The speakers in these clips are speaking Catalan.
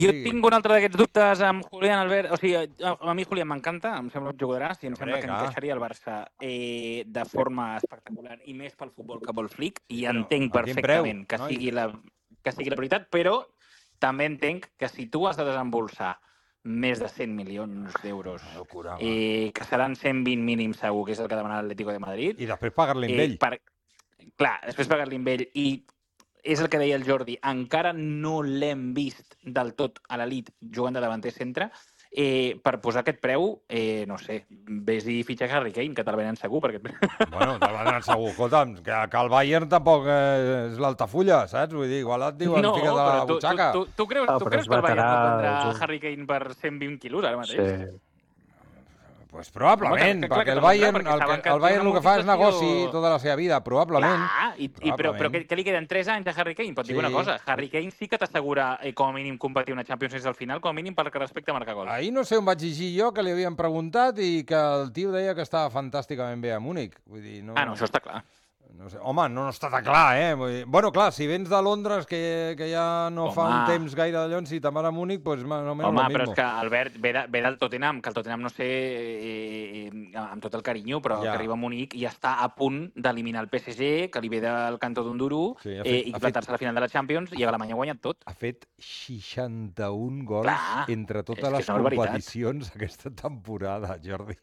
Jo tinc un altre d'aquests dubtes amb Julián Albert. O sigui, a mi Julián m'encanta, em sembla un jugador i em sembla que encaixaria al Barça de forma espectacular i més pel futbol que vol Flick, i entenc perfectament que sigui la prioritat, però també entenc que si tu has de desembolsar més de 100 milions d'euros, que seran 120 mínims segur, que és el que demana l'Atlético de Madrid. I després pagar-li amb ell. Clar, després pagar-li amb ell. I és el que deia el Jordi, encara no l'hem vist del tot a l'elit jugant de davanter centre. Per posar aquest preu, no sé, vés i fitxa Harry Kane, que te'l venen segur. Bueno, te'l venen segur. Escolta'm, que el Bayern tampoc és l'Altafulla, saps? Vull dir, igual et diuen fica't a la butxaca. Tu creus que el Bayern no vendrà Harry Kane per 120 quilos ara mateix? Sí. Pues probablement, perquè el Bayern el que fa és negoci tota la seva vida, probablement. Però què li queden 3 anys a Harry Kane? Pot dir una cosa, Harry Kane sí que t'assegura com a mínim competir una Champions fins al final, com a mínim pel que respecta a marcar gols. Ahir no sé on vaig llegir jo que li havien preguntat i que el tio deia que estava fantàsticament bé a Múnich. Vull dir, no... no, això està clar. No sé. Home, no està tan clar, eh? Bueno, clar, si vens de Londres, que ja no fa un temps gaire de llons, si te'n vas a Múnich, doncs més o menys lo mismo. Però és que Albert ve del Tottenham, que el Tottenham, no sé, amb tot el carinyo, però que arriba a Múnich i està a punt d'eliminar el PSG, que li ve del cantó d'un duro, i plantar-se a la final de la Champions, i a Alemanya ha guanyat tot. Ha fet 61 gols entre totes les competicions aquesta temporada, Jordi.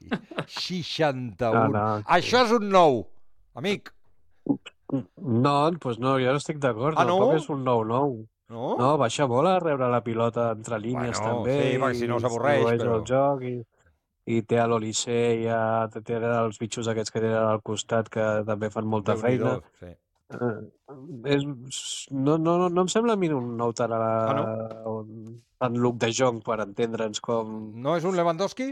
61. Això és un 9, amic. No, doncs no, jo no estic d'acord. No? És un 9-9. No, baixa molt a rebre la pilota entre línies també. Sí, perquè si no s'avorreix. El joc i té a l'Olise, té els bitxos aquests que tenen al costat que també fan molta feina. No em sembla a mi un 9 tan look de Jong, per entendre'ns com... No és un Lewandowski?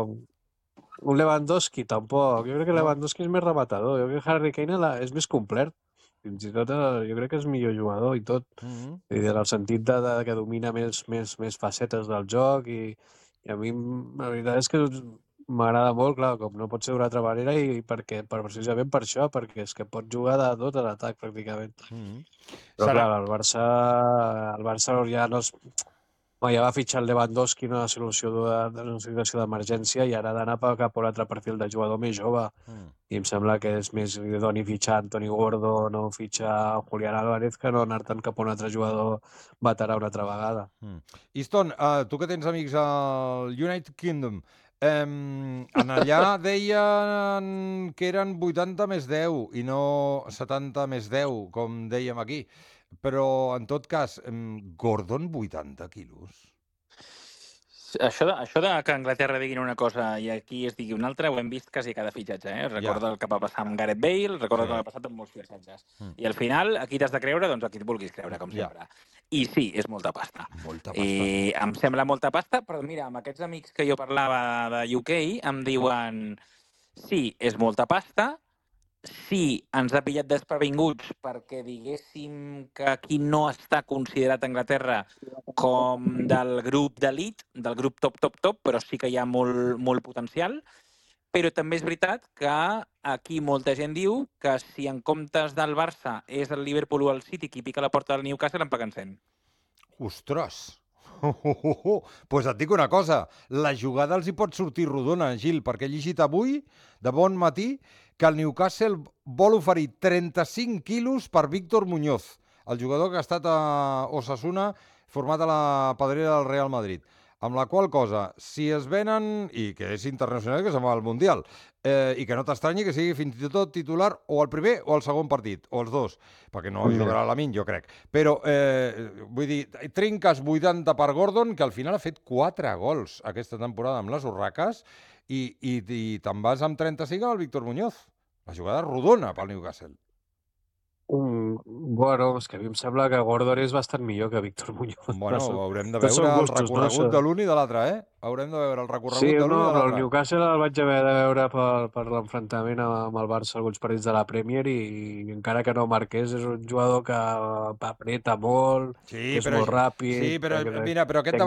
Un Lewandowski, tampoc. Jo crec que Lewandowski és més rematador. Jo crec que Harry Kane és més complet. Fins i tot jo crec que és millor jugador i tot. En el sentit que domina més facetes del joc i a mi la veritat és que m'agrada molt, clar, com no pot ser d'una altra manera i precisament per això, perquè és que pot jugar de tot a l'atac pràcticament. Però clar, el Barça ja no és... Ja va fitxar el Lewandowski en una situació d'emergència i ara ha d'anar cap a un altre perfil de jugador més jove. I em sembla que és més idoni fitxar Anthony Gordo, no fitxar Julián Álvarez, que no anar tant cap a un altre jugador veterà una altra vegada. Easton, tu que tens amics al United Kingdom, en allà deien que eren 80 més 10 i no 70 més 10, com dèiem aquí. Però, en tot cas, Gordon, 80 quilos? Això de que Anglaterra diguin una cosa i aquí es digui una altra, ho hem vist quasi cada fitxatge. Recorda el que va passar amb Gareth Bale, recorda el que va passar amb molts fitxatges. I al final, aquí t'has de creure, doncs aquí et vulguis creure, com sempre. I sí, és molta pasta. Em sembla molta pasta, però mira, amb aquests amics que jo parlava de UK, em diuen, sí, és molta pasta, sí, ens ha pillat desprevinguts perquè diguéssim que aquí no està considerat Anglaterra com del grup d'elit, del grup top, però sí que hi ha molt potencial. Però també és veritat que aquí molta gent diu que si en comptes del Barça és el Liverpool o el City qui pica la porta del Newcastle, en paguen 100. Ostres! Pues et dic una cosa, la jugada els hi pot sortir rodona, Gil, perquè he llegit avui, de bon matí, que el Newcastle vol oferir 35 quilos per Víctor Muñoz, el jugador que ha estat a Osasuna, format a la pedrera del Real Madrid. Amb la qual cosa, si es venen, i que és internacional, que se'n va al Mundial, i que no t'estranyi que sigui fins i tot titular o el primer o el segon partit, o els dos, perquè no jugarà Lamine, jo crec. Però, vull dir, trinques 80 per Gordon, que al final ha fet 4 gols aquesta temporada amb les Urraques, i te'n vas amb 35 al Víctor Muñoz. La jugada rodona pel Newcastle. Bueno, és que a mi em sembla que Gordon és bastant millor que Víctor Muñoz. Bueno, haurem de veure el recorregut de l'un i de l'altre, Haurem de veure el recorregut de l'un i de l'altre. Sí, el Newcastle el vaig haver de veure per l'enfrontament amb el Barça alguns partits de la Premier i encara que no marqués és un jugador que apreta molt, és molt ràpid. Sí, però mira, però aquest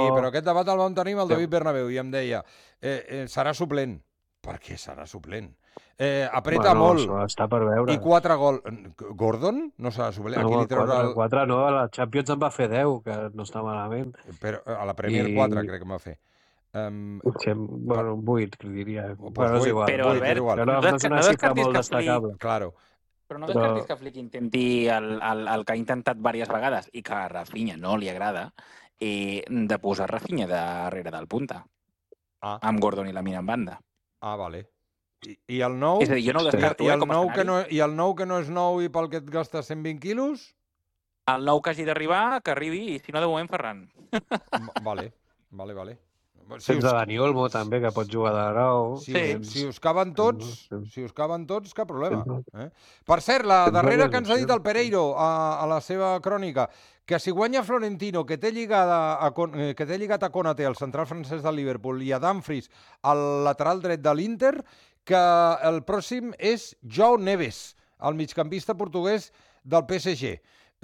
debat el vam tenir amb el David Bernabéu i em deia, serà suplent. Per què serà suplent? Apreta molt. Està per veure. I 4 gols. Gordon? No s'ha de sublir. Aquí li treurà... 4 no, a la Champions en va fer 10, que no està malament. Però a la Premier 4 crec que em va fer. Bueno, 8, diria. Bueno, és igual. Però, Albert, no és una xifra molt destacable. Claro. Però no descartis que Flick intenti el que ha intentat diverses vegades i que a Rafinha no li agrada, de posar Rafinha darrere del punta. Amb Gordon i Lamine en banda. Vale. I el nou? És a dir, jo no ho descarto, com a escenari. I el nou que no és nou i pel que et gastes 120 quilos? El nou que hagi d'arribar, que arribi, i si no, de moment, Ferran. Vale. Tens de Dani Olmo, també, que pot jugar de nou. Si us caben tots, cap problema. Per cert, la darrera que ens ha dit el Pereiro a la seva crònica, que si guanya Florentino, que té lligat a Konaté, el central francès del Liverpool, i a Dumfries, el lateral dret de l'Inter, que el pròxim és João Neves, el migcampista portuguès del PSG.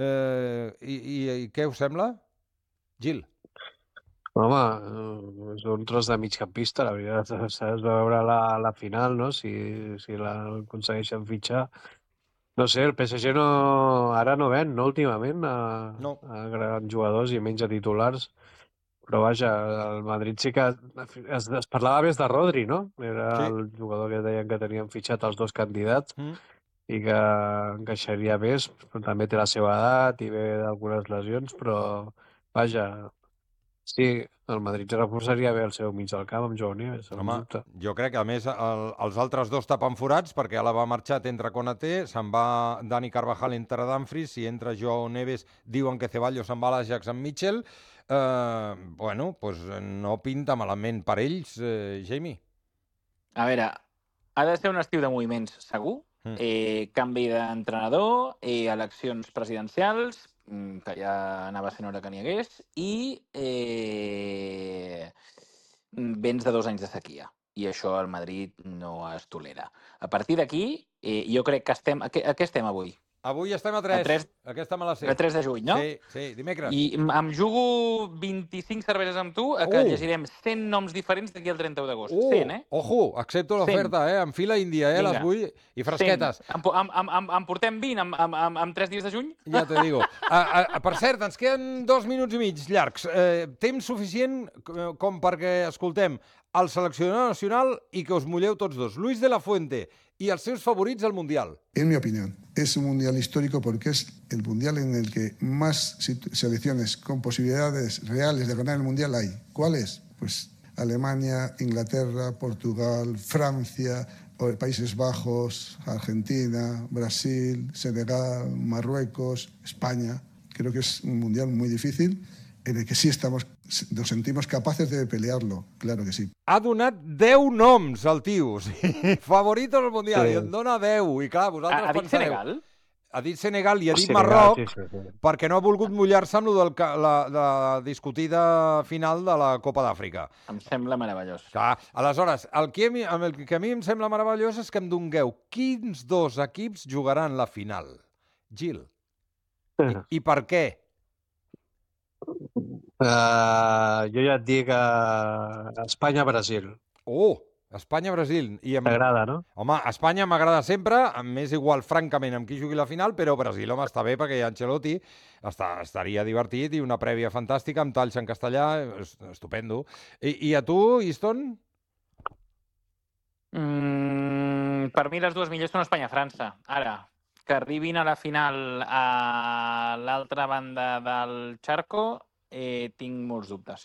I què us sembla? Gil. Home, és un tros de migcampista, la veritat. S'ha de veure la final, no? Si l'aconsegueixen fitxar. No sé, el PSG ara no ven, no, últimament, a grans jugadors i menys a titulars. Però vaja, el Madrid sí que es parlava més de Rodri, no? Era el jugador que deien que tenien fitxat els dos candidats i que encaixaria més. També té la seva edat i ve d'algunes lesions, però vaja... Sí, el Madrid reforçaria bé el seu mig del camp amb João Neves. Home, jo crec que, a més, els altres dos tapen forats, perquè ara va marxar, entra Konaté, se'n va Dani Carvajal, entra Dumfries, si entra João Neves, diuen que Ceballos se'n va a l'Ajax amb Mitchell. Bueno, doncs no pinta malament per ells, Jamie. A veure, ha de ser un estiu de moviments segur, canvi d'entrenador, eleccions presidencials, que ja anava sent hora que n'hi hagués, i vents de 2 anys de sequia. I això al Madrid no es tolera. A partir d'aquí, jo crec que estem... A què estem avui? Avui estem a 3. Aquí estem a la 7. A 3 de juny, no? Sí, dimecres. I em jugo 25 cerveses amb tu que llegirem 100 noms diferents d'aquí al 31 d'agost. 100, eh? Ojo, accepto l'oferta, en fila índia, les vull, i fresquetes. 100. En portem 20 amb 3 dies de juny? Ja te digo. Per cert, ens queden 2 minuts i mig llargs. Temps suficient com perquè escoltem el seleccionador nacional i que us mulleu tots dos. Luis de la Fuente y a sus favoritos al Mundial. En mi opinión, es un Mundial histórico porque es el Mundial en el que más selecciones con posibilidades reales de ganar el Mundial hay. ¿Cuáles? Pues Alemania, Inglaterra, Portugal, Francia, Países Bajos, Argentina, Brasil, Senegal, Marruecos, España. Creo que es un Mundial muy difícil en el que sí nos sentimos capaces de pelearlo, claro que sí. Ha donat 10 noms, el tio. Favoritos al Mundial, i en dona 10. I clar, vosaltres ha dit Senegal? Ha dit Senegal i ha dit Marroc, perquè no ha volgut mullar-se amb la discutida final de la Copa d'Àfrica. Em sembla meravellós. Clar, aleshores, el que a mi em sembla meravellós és que em dongueu quins 2 equips jugaran la final. Gil. I per què? Jo ja et dic Espanya-Brasil. Espanya-Brasil. T'agrada, no? Home, Espanya m'agrada sempre, m'és igual, francament, amb qui jugui la final, però Brasil, home, està bé, perquè Ancelotti estaria divertit i una prèvia fantàstica amb talls en castellà, estupendo. I a tu, Easton? Per mi les dues millors són Espanya-França. Ara, que arribin a la final a l'altra banda del Charco, tinc molts dubtes.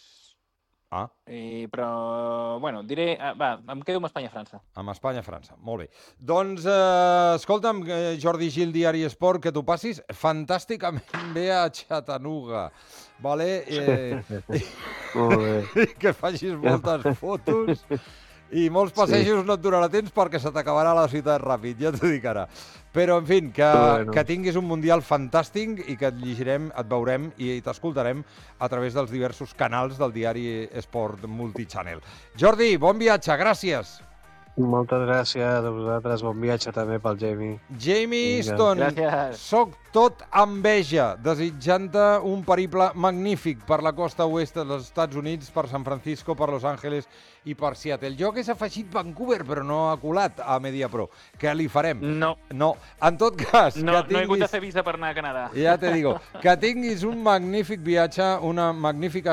Però, bueno, diré... em quedo amb Espanya-França. Amb Espanya-França, molt bé. Doncs, escolta'm, Jordi Gil, Diari Esport, que t'ho passis fantàsticament bé a Chattanooga, vale? Molt bé. Que facis moltes fotos i molts passejos no et durarà temps perquè se t'acabarà la ciutat ràpid, ja t'ho dic ara. Però, en fi, que tinguis un Mundial fantàstic i que et llegirem, et veurem i t'escoltarem a través dels diversos canals del Diari Esport Multichannel. Jordi, bon viatge, gràcies. Moltes gràcies a vosaltres, bon viatge també pel Jamie. Jamie Vinga. Easton, Gràcies. soc tot enveja, desitjant-te un periple magnífic per la costa oest dels Estats Units, per San Francisco, per Los Angeles i per Seattle. Jo hagués afegit Vancouver, però no ha colat a Mediapro. Què li farem? No. No. En tot cas, No, que no he hagut de tinguis... fer visa per anar a Canadà. Ja te digo, que tinguis un magnífic viatge, una magnífica